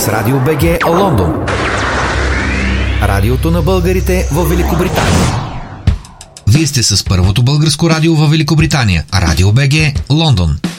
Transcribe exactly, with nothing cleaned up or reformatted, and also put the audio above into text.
с Радио БГ Лондон. Радиото на българите в Великобритания. Вие сте с първото българско радио в Великобритания. Радио БГ Лондон.